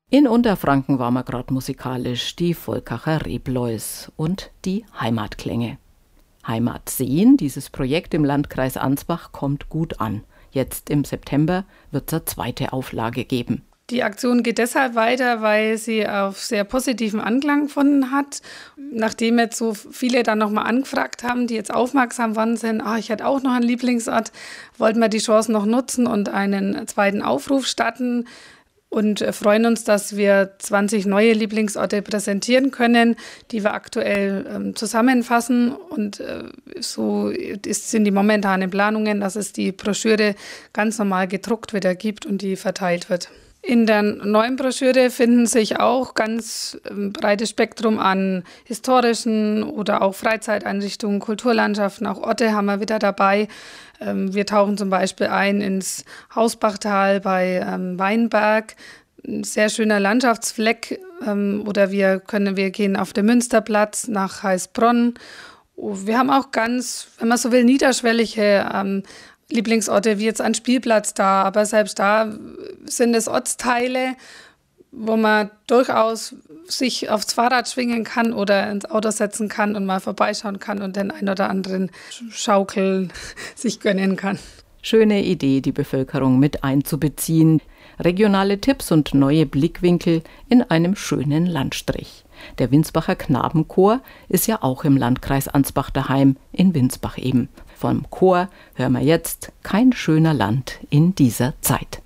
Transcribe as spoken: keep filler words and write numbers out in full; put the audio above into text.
In Unterfranken waren wir gerade musikalisch, die Volkacher Reblois und die Heimatklänge. Heimat sehen, dieses Projekt im Landkreis Ansbach kommt gut an. Jetzt im September wird es eine zweite Auflage geben. Die Aktion geht deshalb weiter, weil sie auf sehr positiven Anklang gefunden hat. Nachdem jetzt so viele dann nochmal angefragt haben, die jetzt aufmerksam geworden sind, ah, ich hätte auch noch einen Lieblingsort, wollten wir die Chance noch nutzen und einen zweiten Aufruf starten. Und freuen uns, dass wir zwanzig neue Lieblingsorte präsentieren können, die wir aktuell ähm, zusammenfassen. Und äh, so ist, sind die momentanen Planungen, dass es die Broschüre ganz normal gedruckt wieder gibt und die verteilt wird. In der neuen Broschüre finden sich auch ganz ähm, breites Spektrum an historischen oder auch Freizeiteinrichtungen, Kulturlandschaften, auch Orte haben wir wieder dabei. Ähm, wir tauchen zum Beispiel ein ins Hausbachtal bei ähm, Weinberg, ein sehr schöner Landschaftsfleck. Ähm, oder wir können, wir gehen auf den Münsterplatz nach Heißbronn. Wir haben auch ganz, wenn man so will, niederschwellige ähm, Lieblingsorte wie jetzt ein Spielplatz da, aber selbst da sind es Ortsteile, wo man durchaus sich aufs Fahrrad schwingen kann oder ins Auto setzen kann und mal vorbeischauen kann und den ein oder anderen Schaukel sich gönnen kann. Schöne Idee, die Bevölkerung mit einzubeziehen. Regionale Tipps und neue Blickwinkel in einem schönen Landstrich. Der Winsbacher Knabenchor ist ja auch im Landkreis Ansbach daheim, in Winsbach eben. Vom Chor hören wir jetzt Kein schöner Land in dieser Zeit.